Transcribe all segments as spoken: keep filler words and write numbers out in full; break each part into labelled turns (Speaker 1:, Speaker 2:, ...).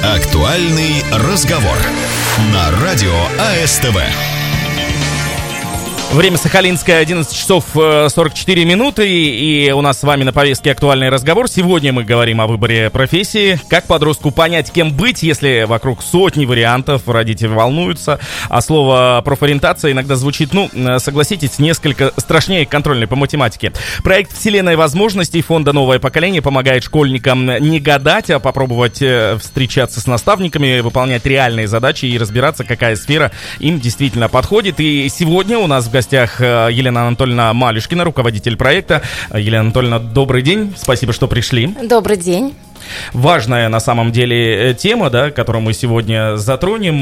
Speaker 1: Актуальный разговор на радио АСТВ.
Speaker 2: Время сахалинское, одиннадцать часов сорок четыре минуты, и у нас с вами на повестке актуальный разговор. Сегодня мы говорим о выборе профессии. Как подростку понять, кем быть, если вокруг сотни вариантов, родители волнуются, а слово профориентация иногда звучит, ну, согласитесь, несколько страшнее контрольной по математике. Проект «Вселенная возможностей» фонда «Новое поколение» помогает школьникам не гадать, а попробовать встречаться с наставниками, выполнять реальные задачи и разбираться, какая сфера им действительно подходит. И сегодня у нас в гостях В гостях Елена Анатольевна Малюшкина, руководитель проекта. Елена Анатольевна, добрый день, спасибо, что пришли.
Speaker 3: Добрый день.
Speaker 2: Важная на самом деле тема, да, которую мы сегодня затронем.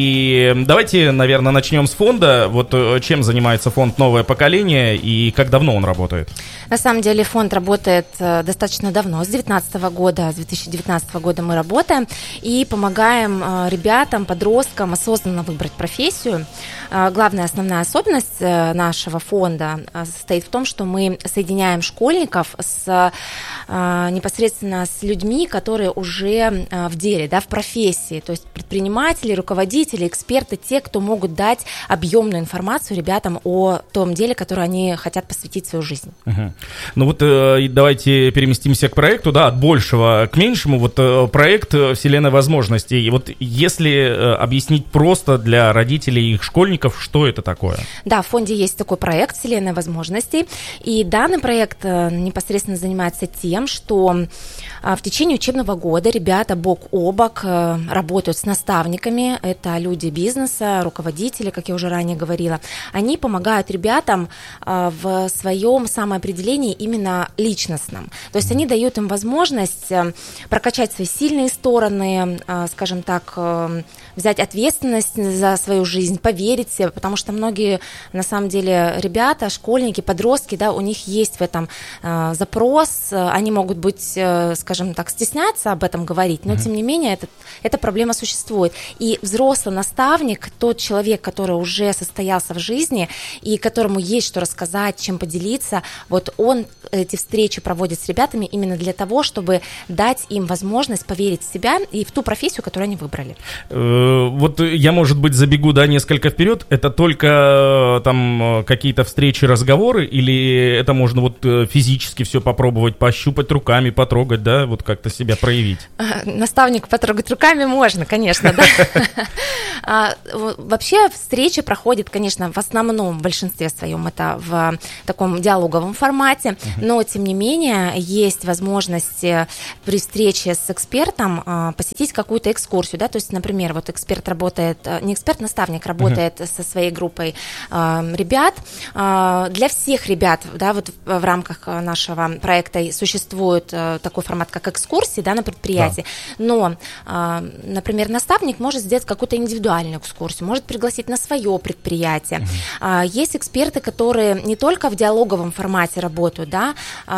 Speaker 2: И давайте, наверное, начнем с фонда. Вот чем занимается фонд «Новое поколение» и как давно он работает?
Speaker 3: На самом деле фонд работает достаточно давно, с две тысячи девятнадцатого года. С две тысячи девятнадцатого года мы работаем и помогаем ребятам, подросткам осознанно выбрать профессию. Главная основная особенность нашего фонда состоит в том, что мы соединяем школьников с непосредственно с людьми, которые уже в деле, да, в профессии, то есть предприниматели, руководители, эксперты, те, кто могут дать объемную информацию ребятам о том деле, которое они хотят посвятить свою жизнь.
Speaker 2: Угу. Ну вот э, давайте переместимся к проекту, да, от большего к меньшему. Вот э, проект «Вселенная возможностей». И вот если э, объяснить просто для родителей и их школьников, что это такое?
Speaker 3: Да, в фонде есть такой проект «Вселенная возможностей», и данный проект э, непосредственно занимается тем, что э, в течение учебного года ребята бок о бок э, работают с наставниками, это люди бизнеса, руководители, как я уже ранее говорила. Они помогают ребятам э, в своем самоопределении именно личностном. То есть они дают им возможность э, прокачать свои сильные стороны, э, скажем так, э, взять ответственность за свою жизнь, поверить себе, потому что многие, на самом деле, ребята, школьники, подростки, да, у них есть в этом э, запрос, они могут быть, э, скажем так, стесняться об этом говорить, но, mm-hmm. тем не менее, это, эта проблема существует. И взрослый наставник, тот человек, который уже состоялся в жизни и которому есть что рассказать, чем поделиться, вот он эти встречи проводит с ребятами именно для того, чтобы дать им возможность поверить в себя и в ту профессию, которую они выбрали.
Speaker 2: Вот я, может быть, забегу, да, несколько вперед. Это только там какие-то встречи, разговоры, или это можно вот физически все попробовать, пощупать руками, потрогать, да, вот как-то себя проявить?
Speaker 3: Наставник потрогать руками можно, конечно, да. Вообще встречи проходят, конечно, в основном, в большинстве своем, это в таком диалоговом формате, но, тем не менее, есть возможность при встрече с экспертом посетить какую-то экскурсию, да, то есть, например, вот эксперт работает, не эксперт, наставник работает со своей группой ребят. Для всех ребят, да, вот в рамках нашего проекта существует такой формат, как экскурсии, да, на предприятии, да. Но, например, наставник может сделать какую-то индивидуальную экскурсию, может пригласить на свое предприятие. Угу. Есть эксперты, которые не только в диалоговом формате работают, да,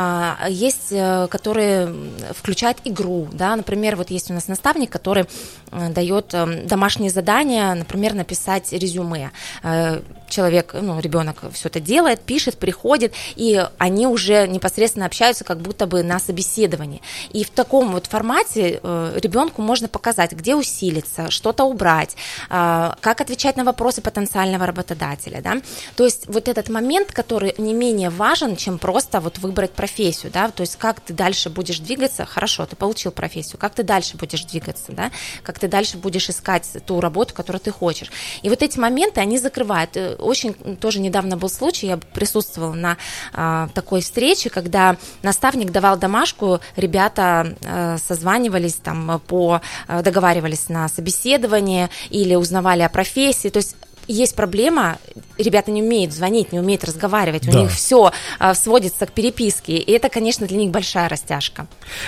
Speaker 3: есть, которые включают игру, да, например, вот есть у нас наставник, который дает домашние задания, например, написать резюме. Человек, ну, ребенок все это делает, пишет, приходит, и они уже непосредственно общаются как будто бы на собеседовании. И в таком вот формате ребенку можно показать, где усилиться, что-то убрать, как отвечать на вопросы потенциального работодателя, да. То есть вот этот момент, который не менее важен, чем просто вот выбрать профессию, да, то есть как ты дальше будешь двигаться, хорошо, ты получил профессию, как ты дальше будешь двигаться, да, как ты дальше будешь искать ту работу, которую ты хочешь. И вот эти моменты, они закрывают. Очень тоже недавно был случай, я присутствовала на а, такой встрече, когда наставник давал домашку, ребята а, созванивались, там, по, а, договаривались на собеседование или узнавали о профессии, то есть есть проблема, ребята не умеют звонить, не умеют разговаривать, да. У них все а, сводится к переписке, и это, конечно, для них большая растяжка.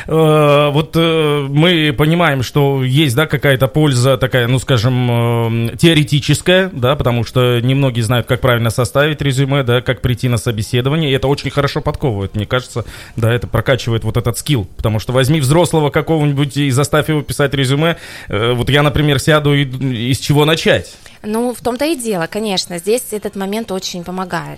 Speaker 2: Э, вот э, мы понимаем, что есть, да, какая-то польза такая, ну, скажем, э, теоретическая, да, потому что немногие знают, как правильно составить резюме, да, как прийти на собеседование, и это очень хорошо подковывает, мне кажется, да, это прокачивает вот этот скилл, потому что возьми взрослого какого-нибудь и заставь его писать резюме, э, вот я, например, сяду и, и с чего начать?
Speaker 3: Ну, в том-то и дело, конечно, здесь этот момент очень помогает.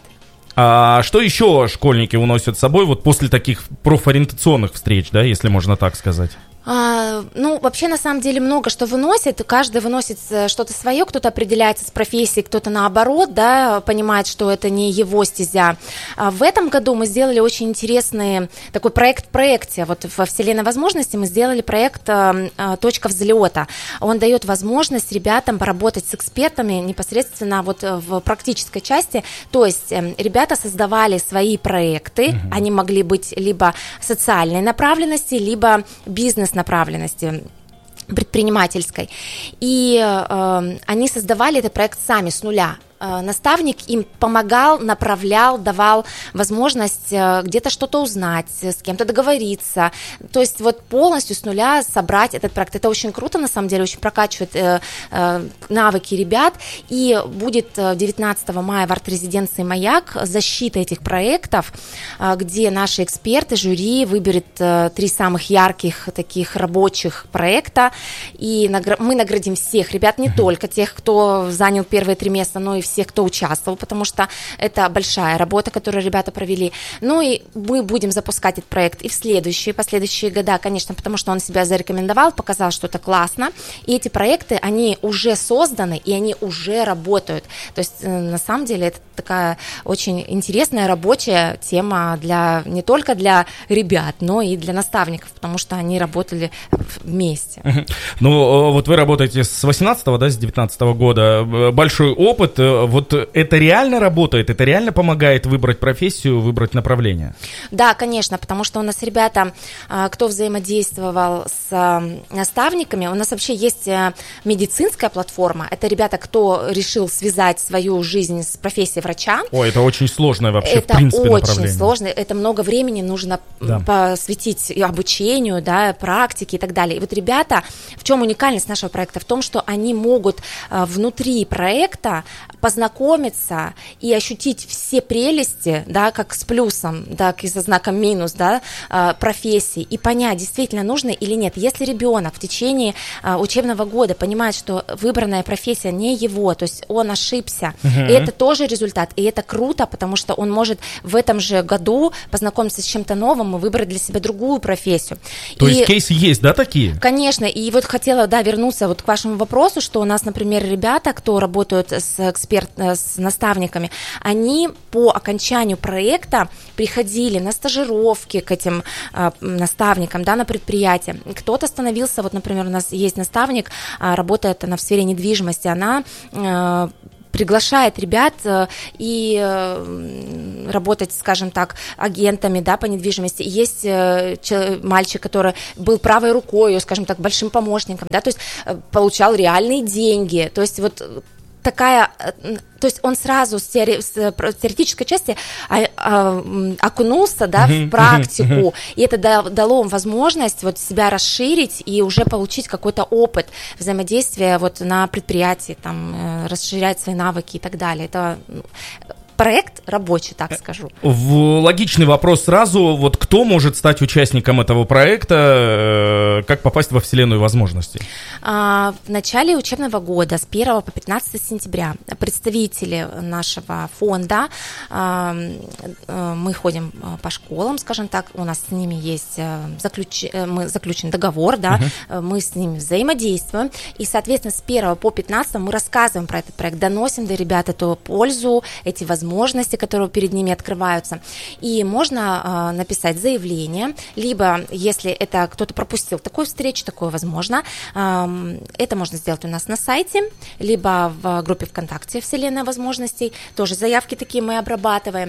Speaker 2: А что еще школьники уносят с собой вот после таких профориентационных встреч, да, если можно так сказать?
Speaker 3: А, ну, вообще, на самом деле, много что выносит, каждый выносит что-то свое, кто-то определяется с профессией, кто-то наоборот, да, понимает, что это не его стезя. А в этом году мы сделали очень интересный такой проект в проекте, вот во Вселенной возможностей мы сделали проект «Точка взлета». Он дает возможность ребятам поработать с экспертами непосредственно вот в практической части, то есть ребята создавали свои проекты, угу. Они могли быть либо социальной направленности, либо бизнес направленности предпринимательской. И э, они создавали этот проект сами с нуля. Наставник им помогал, направлял, давал возможность где-то что-то узнать, с кем-то договориться. То есть вот полностью с нуля собрать этот проект. Это очень круто, на самом деле, очень прокачивает э, э, навыки ребят. И будет девятнадцатого мая в арт-резиденции «Маяк» защита этих проектов, э, где наши эксперты, жюри выберет э, три самых ярких таких рабочих проекта. И награ- мы наградим всех ребят, не только тех, кто занял первые три места, но и всех, кто участвовал, потому что это большая работа, которую ребята провели. Ну и мы будем запускать этот проект и в следующие, последующие года, конечно, потому что он себя зарекомендовал, показал, что это классно. И эти проекты, они уже созданы, и они уже работают. То есть, на самом деле, это такая очень интересная рабочая тема для, не только для ребят, но и для наставников, потому что они работали вместе.
Speaker 2: Ну, вот вы работаете с восемнадцатого, да, с девятнадцатого года. Большой опыт. Вот это реально работает? Это реально помогает выбрать профессию, выбрать направление?
Speaker 3: Да, конечно, потому что у нас ребята, кто взаимодействовал с наставниками, у нас вообще есть медицинская платформа. Это ребята, кто решил связать свою жизнь с профессией врача.
Speaker 2: О, это очень сложное вообще,
Speaker 3: это
Speaker 2: в принципе,
Speaker 3: направление.
Speaker 2: направление.
Speaker 3: Это очень сложно, это много времени нужно да. посвятить обучению, да, практике и так далее. И вот ребята, в чем уникальность нашего проекта? В том, что они могут внутри проекта познакомиться и ощутить все прелести, да, как с плюсом, так и со знаком минус, да, профессии, и понять, действительно нужно или нет. Если ребенок в течение учебного года понимает, что выбранная профессия не его, то есть он ошибся, uh-huh. и это тоже результат, и это круто, потому что он может в этом же году познакомиться с чем-то новым и выбрать для себя другую профессию.
Speaker 2: То
Speaker 3: и,
Speaker 2: есть кейсы есть, да, такие?
Speaker 3: Конечно, и вот хотела, да, вернуться вот к вашему вопросу, что у нас, например, ребята, кто работают с экспертами, с наставниками, они по окончанию проекта приходили на стажировки к этим э, наставникам, да, на предприятие. Кто-то становился, вот, например, у нас есть наставник, э, работает она в сфере недвижимости, она э, приглашает ребят и э, работать, скажем так, агентами, да, по недвижимости. Есть э, мальчик, который был правой рукой, скажем так, большим помощником, да, то есть э, получал реальные деньги, то есть вот такая, то есть он сразу с, теори, с теоретической части а, а, окунулся, да, в практику, и это дало им возможность вот себя расширить и уже получить какой-то опыт взаимодействия вот на предприятии, там, расширять свои навыки и так далее. Это проект рабочий, так скажу.
Speaker 2: В логичный вопрос сразу, вот кто может стать участником этого проекта, как попасть во вселенную возможностей?
Speaker 3: А, в начале учебного года, с первого по пятнадцатое сентября, представители нашего фонда, а, мы ходим по школам, скажем так, у нас с ними есть заключ... мы заключен договор, да, uh-huh. мы с ними взаимодействуем, и, соответственно, с первого по пятнадцатое мы рассказываем про этот проект, доносим до ребят эту пользу, эти возможности, возможности, которые перед ними открываются. И можно э, написать заявление, либо, если это кто-то пропустил такую встречу, такое возможно, э, это можно сделать у нас на сайте, либо в группе ВКонтакте «Вселенная возможностей». Тоже заявки такие мы обрабатываем.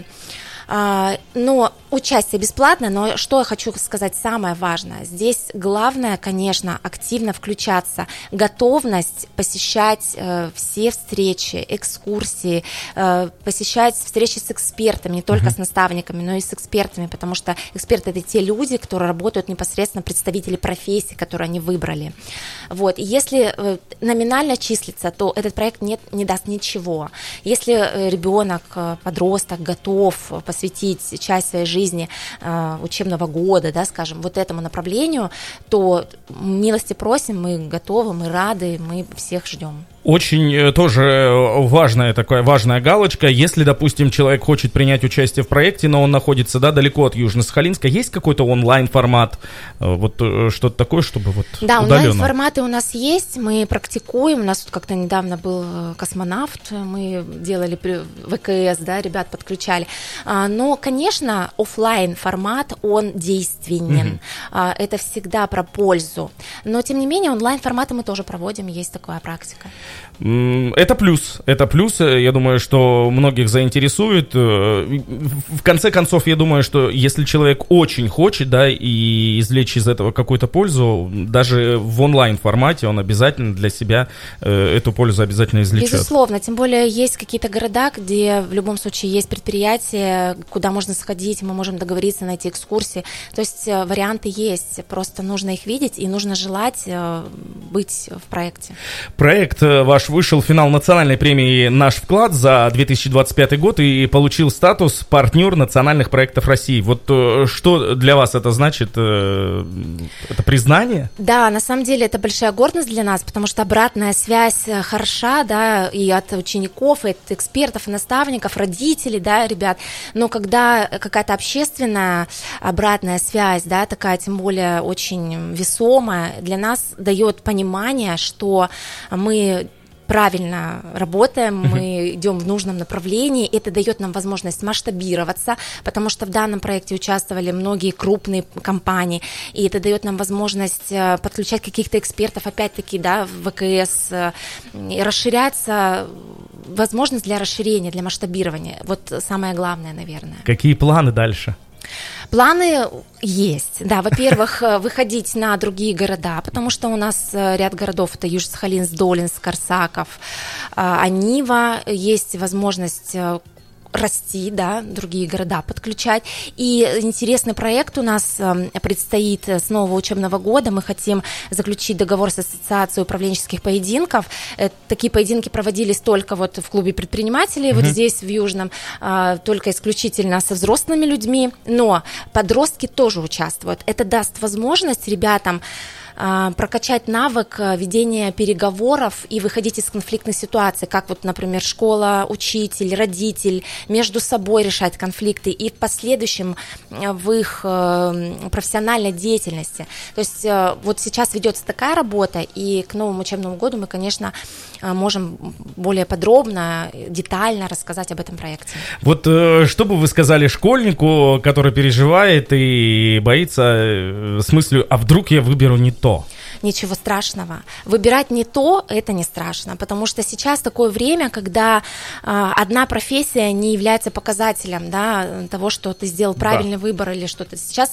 Speaker 3: Но участие бесплатно, но что я хочу сказать самое важное, здесь главное, конечно, активно включаться, готовность посещать э, все встречи, экскурсии, э, посещать встречи с экспертами, не только uh-huh. с наставниками, но и с экспертами, потому что эксперты — это те люди, которые работают непосредственно, представители профессии, которые они выбрали. Вот. И если э, номинально числится, то этот проект не, не даст ничего. Если э, ребенок, э, подросток готов посвятить часть своей жизни э, учебного года, да, скажем, вот этому направлению, то милости просим, мы готовы, мы рады, мы всех ждем.
Speaker 2: Очень тоже важная такая важная галочка. Если, допустим, человек хочет принять участие в проекте, но он находится, да, далеко от Южно-Сахалинска, есть какой-то онлайн-формат, вот что-то такое, чтобы вот
Speaker 3: да,
Speaker 2: удаленно?
Speaker 3: Онлайн-форматы у нас есть, мы практикуем. У нас тут как-то недавно был космонавт, мы делали ВКС, да, ребят подключали. Но, конечно, офлайн-формат, он действенен. Mm-hmm. Это всегда про пользу. Но, тем не менее, онлайн-форматы мы тоже проводим, есть такая практика.
Speaker 2: Это плюс, это плюс, я думаю, что многих заинтересует. В конце концов, я думаю, что если человек очень хочет, да, и извлечь из этого какую-то пользу, даже в онлайн-формате он обязательно для себя эту пользу обязательно извлечет.
Speaker 3: Безусловно, тем более есть какие-то города, где в любом случае есть предприятия, куда можно сходить, мы можем договориться, найти экскурсии. То есть варианты есть, просто нужно их видеть и нужно желать быть в проекте.
Speaker 2: Проект ваш вышел в финал национальной премии «Наш вклад» за две тысячи двадцать пятый год и получил статус «Партнер национальных проектов России». Вот что для вас это значит? Это признание?
Speaker 3: Да, на самом деле это большая гордость для нас, потому что обратная связь хороша, да, и от учеников, и от экспертов, и наставников, родителей, да, ребят. Но когда какая-то общественная обратная связь, да, такая, тем более очень весомая, для нас дает понимание, что мы правильно работаем, мы идем в нужном направлении, это дает нам возможность масштабироваться, потому что в данном проекте участвовали многие крупные компании, и это дает нам возможность подключать каких-то экспертов, опять-таки, да, в ВКС, и расширяться, возможность для расширения, для масштабирования, вот самое главное, наверное.
Speaker 2: Какие планы дальше?
Speaker 3: Планы есть, да, во-первых, выходить на другие города, потому что у нас ряд городов, это Южно-Сахалинск, Долинск, Корсаков, Анива, есть возможность расти, да, другие города подключать. И интересный проект у нас предстоит с нового учебного года. Мы хотим заключить договор с Ассоциацией управленческих поединков. Такие поединки проводились только вот в клубе предпринимателей, mm-hmm. вот здесь, в Южном, только исключительно со взрослыми людьми, но подростки тоже участвуют. Это даст возможность ребятам прокачать навык ведения переговоров и выходить из конфликтной ситуации, как вот, например, школа, учитель, родитель, между собой решать конфликты и в последующем в их профессиональной деятельности. То есть вот сейчас ведется такая работа, и к новому учебному году мы, конечно, можем более подробно, детально рассказать об этом проекте.
Speaker 2: Вот что бы вы сказали школьнику, который переживает и боится с мыслью, а вдруг я выберу не то?
Speaker 3: Ничего страшного. Выбирать не то, это не страшно, потому что сейчас такое время, когда э, одна профессия не является показателем, да, того, что ты сделал правильный да. выбор или что-то. Сейчас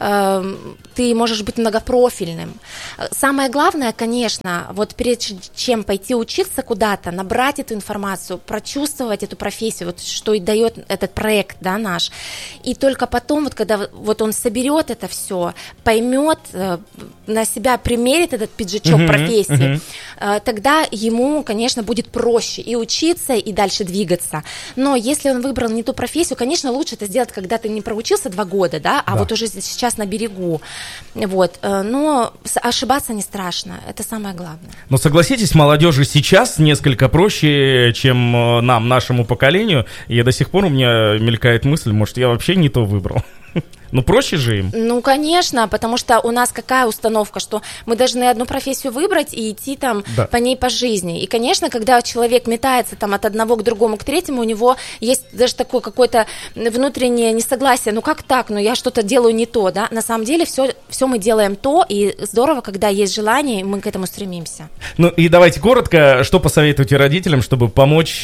Speaker 3: э, ты можешь быть многопрофильным. Самое главное, конечно, вот прежде чем пойти учиться куда-то, набрать эту информацию, прочувствовать эту профессию, вот что и дает этот проект, да, наш. И только потом, вот когда вот он соберет это все, поймет, э, на себя примерит этот пиджачок uh-huh, профессии, uh-huh. тогда ему, конечно, будет проще и учиться, и дальше двигаться. Но если он выбрал не ту профессию, конечно, лучше это сделать, когда ты не проучился два года, да, а да. вот уже сейчас на берегу. Вот. Но ошибаться не страшно, это самое главное.
Speaker 2: Но согласитесь, молодежи сейчас несколько проще, чем нам, нашему поколению. И до сих пор у меня мелькает мысль, может, я вообще не то выбрал. Ну, проще же им.
Speaker 3: Ну, конечно, потому что у нас какая установка, что мы должны одну профессию выбрать и идти там да. по ней по жизни. И, конечно, когда человек метается там от одного к другому, к третьему, у него есть даже такое какое-то внутреннее несогласие. Ну, как так? Ну, я что-то делаю не то, да? На самом деле все, все мы делаем то, и здорово, когда есть желание, и мы к этому стремимся.
Speaker 2: Ну, и давайте коротко, что посоветуете родителям, чтобы помочь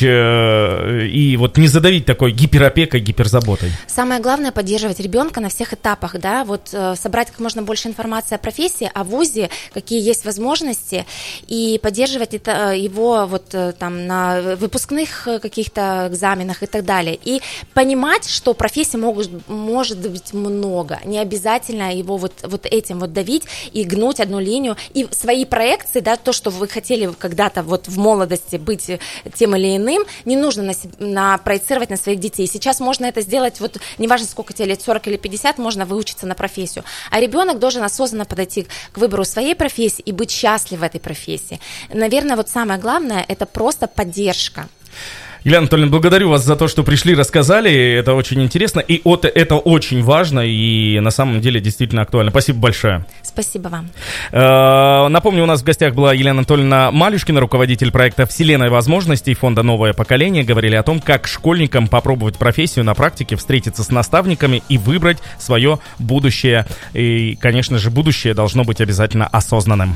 Speaker 2: э, и вот не задавить такой гиперопекой, гиперзаботой?
Speaker 3: Самое главное — поддерживать ребенка на всех этапах, да, вот э, собрать как можно больше информации о профессии, о вузе, какие есть возможности, и поддерживать это, его вот э, там на выпускных каких-то экзаменах и так далее. И понимать, что профессий могут, может быть много, не обязательно его вот, вот этим вот давить и гнуть одну линию, и свои проекции, да, то, что вы хотели когда-то вот в молодости быть тем или иным, не нужно на, на, проецировать на своих детей. Сейчас можно это сделать, вот неважно, сколько тебе лет, сорок или пятьдесят, шестьдесят можно выучиться на профессию. А ребенок должен осознанно подойти к выбору своей профессии и быть счастлив в этой профессии. Наверное, вот самое главное – это просто поддержка.
Speaker 2: Елена Анатольевна, благодарю вас за то, что пришли, рассказали. Это очень интересно, и это очень важно, и на самом деле действительно актуально. Спасибо большое.
Speaker 3: Спасибо вам.
Speaker 2: Напомню, у нас в гостях была Елена Анатольевна Малюшкина, руководитель проекта «Вселенная возможностей» фонда «Новое поколение». Говорили о том, как школьникам попробовать профессию на практике, встретиться с наставниками и выбрать свое будущее. И, конечно же, будущее должно быть обязательно осознанным.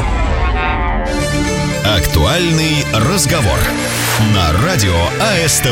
Speaker 1: Актуальный разговор на радио АСТВ.